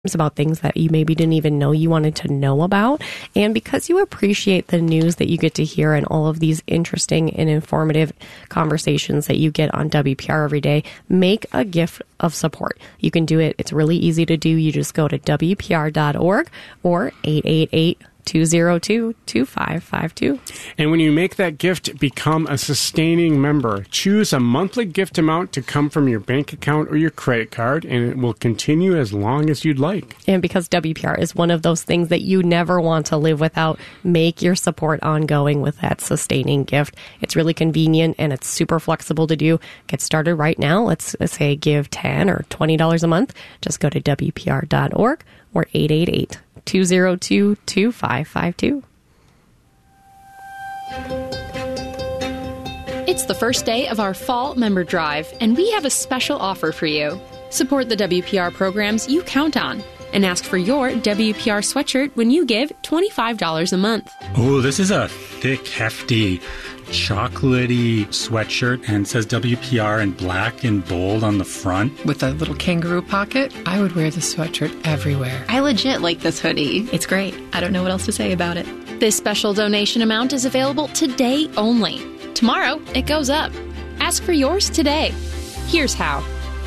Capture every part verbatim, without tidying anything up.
about things that you maybe didn't even know you wanted to know about. And because you appreciate the news that you get to hear and all of these interesting and informative conversations that you get on W P R every day, make a gift of support. You can do it. It's really easy to do. You just go to W P R dot org or eight eight eight, two zero two, two five five two. And when you make that gift, become a sustaining member. Choose a monthly gift amount to come from your bank account or your credit card, and it will continue as long as you'd like. And because W P R is one of those things that you never want to live without, make your support ongoing with that sustaining gift. It's really convenient and it's super flexible to do. Get started right now. Let's, let's say give ten dollars or twenty dollars a month. Just go to W P R dot org or eight eight eight, two zero two, two five five two. It's the first day of our fall member drive, and we have a special offer for you. Support the W P R programs you count on and ask for your W P R sweatshirt when you give twenty-five dollars a month. Oh, this is a thick, hefty, chocolatey sweatshirt, and it says W P R in black and bold on the front. With a little kangaroo pocket, I would wear this sweatshirt everywhere. I legit like this hoodie. It's great. I don't know what else to say about it. This special donation amount is available today only. Tomorrow, it goes up. Ask for yours today. Here's how.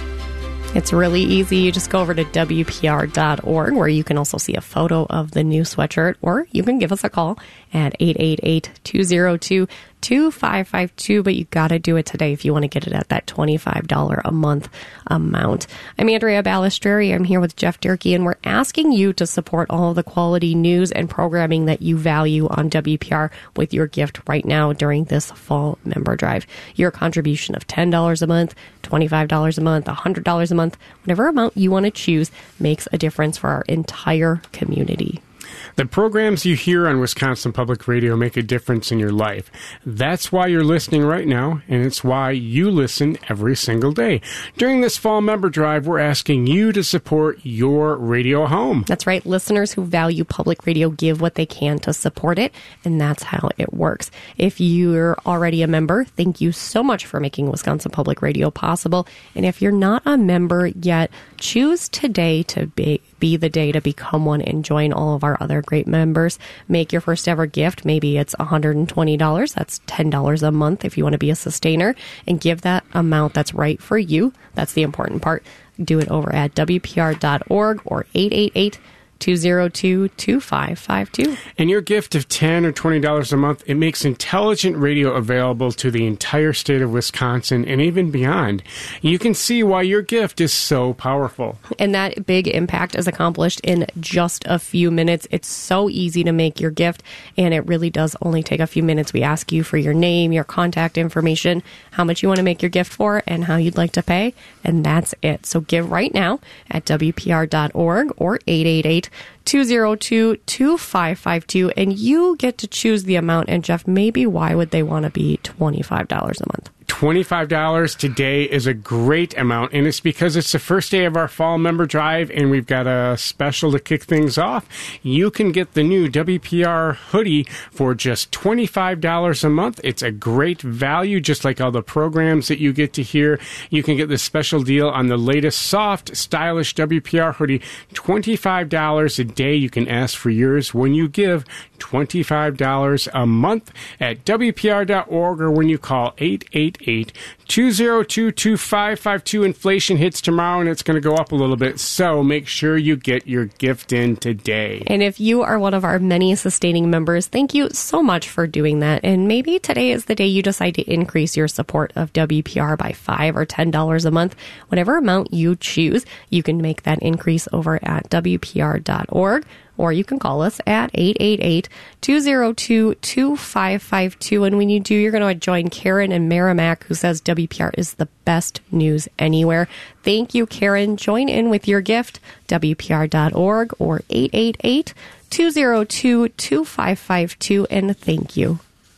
It's really easy. You just go over to W P R dot org, where you can also see a photo of the new sweatshirt, or you can give us a call at eight eight eight, two zero two, two five five two, but you got to do it today if you want to get it at that twenty-five dollars a month amount. I'm Andrea Balistreri. I'm here with Jeff Durkee, and we're asking you to support all of the quality news and programming that you value on W P R with your gift right now during this fall member drive. Your contribution of ten dollars a month, twenty-five dollars a month, one hundred dollars a month, whatever amount you want to choose makes a difference for our entire community. The programs you hear on Wisconsin Public Radio make a difference in your life. That's why you're listening right now, and it's why you listen every single day. During this fall member drive, we're asking you to support your radio home. That's right. Listeners who value public radio give what they can to support it, and that's how it works. If you're already a member, thank you so much for making Wisconsin Public Radio possible. And if you're not a member yet, choose today to be, be the day to become one and join all of our other great members. Make your first ever gift. Maybe it's one hundred twenty dollars. That's ten dollars a month if you want to be a sustainer, and give that amount that's right for you. That's the important part. Do it over at W P R dot org or eight eight eight, two zero two, two five five two. And your gift of ten dollars or twenty dollars a month, it makes intelligent radio available to the entire state of Wisconsin and even beyond. You can see why your gift is so powerful. And that big impact is accomplished in just a few minutes. It's so easy to make your gift, and it really does only take a few minutes. We ask you for your name, your contact information, how much you want to make your gift for, and how you'd like to pay, and that's it. So give right now at W P R dot org or eight eight eight, two zero two, two five five two, and you get to choose the amount. And Jeff, maybe why would they want to be twenty-five dollars a month? twenty-five dollars today is a great amount, and it's because it's the first day of our fall member drive, and we've got a special to kick things off. You can get the new W P R hoodie for just twenty-five dollars a month. It's a great value, just like all the programs that you get to hear. You can get this special deal on the latest soft, stylish W P R hoodie, twenty-five dollars a day. You can ask for yours when you give twenty-five dollars a month at W P R dot org or when you call eight eight eight, two zero two, two five five two. Inflation hits tomorrow, and it's going to go up a little bit, so make sure you get your gift in today. And if you are one of our many sustaining members, thank you so much for doing that. And maybe today is the day you decide to increase your support of W P R by five dollars or ten dollars a month. Whatever amount you choose, you can make that increase over at W P R dot org. Or you can call us at eight eight eight, two zero two, two five five two. And when you do, you're going to join Karen and Merrimack, who says W P R is the best news anywhere. Thank you, Karen. Join in with your gift, W P R dot org or eight eight eight, two zero two, two five five two. And thank you.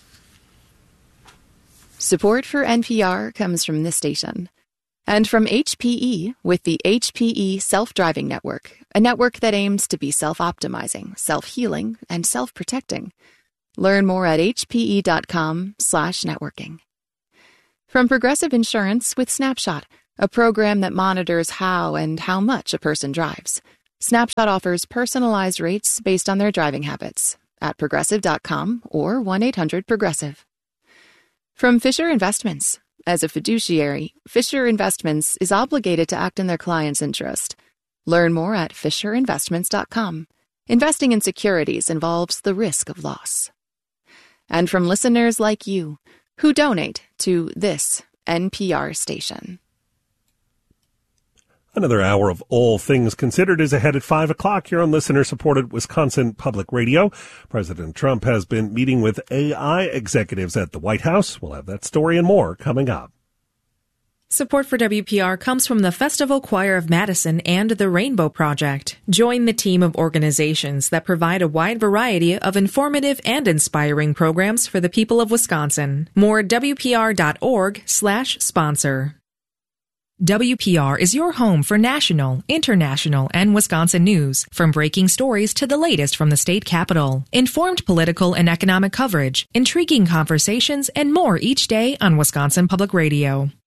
Support for N P R comes from this station. And from H P E with the H P E Self-Driving Network, a network that aims to be self-optimizing, self-healing, and self-protecting. Learn more at hpe.com slash networking. From Progressive Insurance with Snapshot, a program that monitors how and how much a person drives. Snapshot offers personalized rates based on their driving habits at progressive dot com or one eight hundred progressive. From Fisher Investments. As a fiduciary, Fisher Investments is obligated to act in their client's interest. Learn more at fisher investments dot com. Investing in securities involves the risk of loss. And from listeners like you, who donate to this N P R station. Another hour of All Things Considered is ahead at five o'clock here on listener-supported Wisconsin Public Radio. President Trump has been meeting with A I executives at the White House. We'll have that story and more coming up. Support for W P R comes from the Festival Choir of Madison and the Rainbow Project. Join the team of organizations that provide a wide variety of informative and inspiring programs for the people of Wisconsin. More at W P R dot org slash sponsor. W P R is your home for national, international, and Wisconsin news, from breaking stories to the latest from the state capitol. Informed political and economic coverage, intriguing conversations, and more each day on Wisconsin Public Radio.